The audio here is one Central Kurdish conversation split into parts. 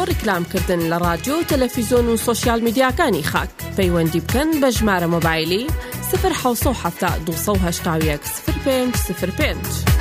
بۆ ڕیکلامکردن لە رادیۆ و تەلەڤیزۆن و سۆشیال میدیاکانی خاک پەیوەندی بکەن بە ژمارە مۆبایلی 070 281 0505.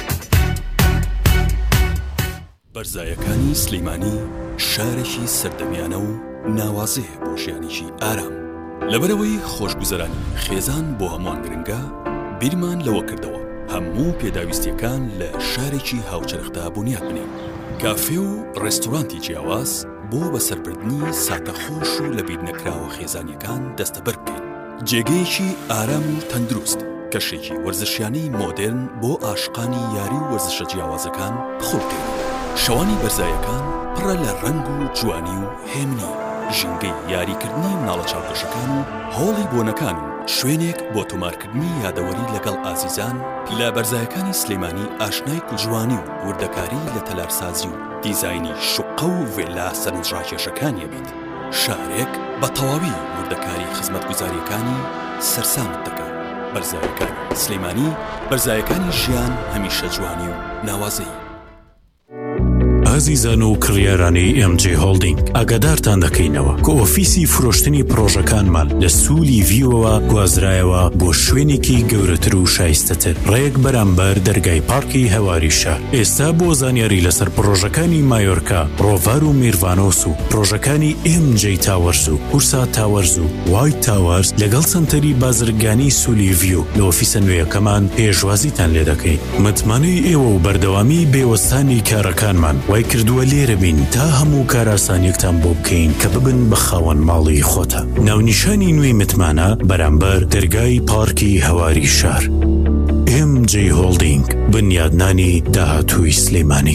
بەرزایەکانی سلەیمانی شارێکی سەردەمیانە و ناوازەیە بۆ ژیانێکی ئارام. لەبەرەوەی خۆشگوزەرانی خێزان بۆ هەمووان گرنگە، بیرمان لەوە کردەوە هەموو پێداویستیەکان لە شارێکی هاوچەرخدا بنیاد بنێن. کافێ و ڕێستۆرانتی جیاواز بۆ بەسەربردنی ساتەخۆش و لە بیر نەکراوە خێزانیەکان دەستەبەر بکەین. جێگەیەکی ئارام و تەندروست، کەشێکی وەرزشیانەی مۆدێرن بۆ عاشقانی یاری و وەرزشە جیاوازەکان بخۆ بکەین. شەوانی بەرزایەکان پڕە لە ڕەنگ و جوانی و هێمنی، ژینگەی یاریکردنی مناڵە چاوکەشەکان و هۆڵی بۆنەکان و شوێنێک بۆ تۆمارکردنی یادەوەری لەگەڵ ئازیزان. لە بەرزایەکانی سلەیمانی ئاشنای کوژوانی و وردەکاری لە تەلارسازی و دیزاینی شوقە و ڤێلا سەرنجڕاکێشەکانیە بێت. شارێک بە تەواوی وردەکاری خزمەتگوزاریەکانی سەرسامت دەکات. بەرزایەکانی سلەیمانی، بەرزایەکانی ژیان هەمیشە جوانی و ناوازەیی. ئازیزان و کڕیارانی MJ هۆڵدینگ، ئاگادارتان دەکەینەوە کە ئۆفیسی فرۆشتنی پرۆژەکانمان لە سوولی ڤیوەوە گوازرایەوە بۆ شوێنێکی گەورەتر و شایستەتر ڕێک بەرامبەر دەرگای پارکی هەواری شار. ئێستا بۆ زانیاری لەسەر پرۆژەکانی مایۆرکا، ڕۆڤار و میرڤانۆس و پرۆژەکانی MJ تاوەرز و هورسا تاوەرز و وایت تاوەرز لەگەڵ سنتەری بازرگانی سوولی ڤیو لە ئۆفیسە نوێیەکەمان پێشوازیتان لێ دەکەین. متمانەی ئێوە و بەردەوامی بێوەستانی کارەکانمان وای کردووە لێرە بین تا هەموو کاراسانیەکتان بۆ بکەین کە ببن بە خاوەن ماڵی خۆتە. ناونیشانی نوێی متمانە بەرامبەر دەرگای پارکی هەواری شار. MJ هۆڵدینگ، بنیادنانی داهاتووی سلەیمانی.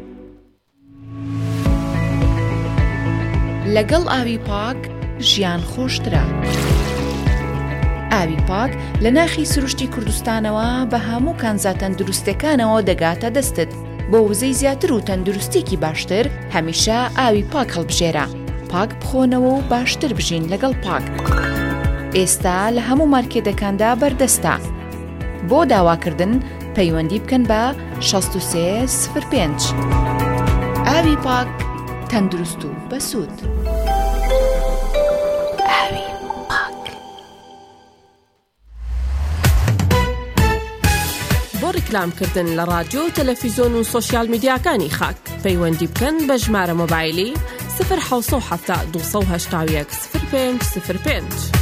لەگەڵ ئاوی پاک ژیان خۆشترە. ئاوی پاک لە ناخی سروشتی کوردستانەوە بە هەموو کانزا تەندروستەکانەوە دەگاتە دەستت. بۆ وزەی زیاتر و تەندروستێکی باشتر هەمیشە ئاوی پاک هەڵبژێرە. پاک بخۆنەوە و باشتر بژین لەگەڵ پاک. ئێستا لە هەموو مارکێتەکاندا بەردەستە. بۆ داواکردن پەیوەندی بکەن بە 6305. ئاوی پاک، تەندروست و بەسوود. ئاوی پاک. بۆ ڕیکلامکردن لە رادیۆ و تەلەڤیزۆن و سۆشیال میدیاکانی خاک پەیوەندی بکەن بە ژمارە مۆبایلی 070 281 0505.